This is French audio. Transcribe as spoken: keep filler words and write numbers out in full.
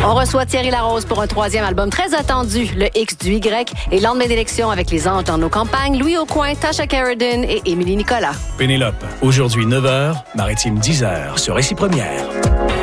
On reçoit Thierry Larose pour un troisième album très attendu, le X du Y, et lendemain d'élection avec les anges dans nos campagnes, Louis Aucoin, Tasha Carradine et Émilie Nicolas. Pénélope, aujourd'hui neuf heures, Maritime dix heures, sur Récit Première.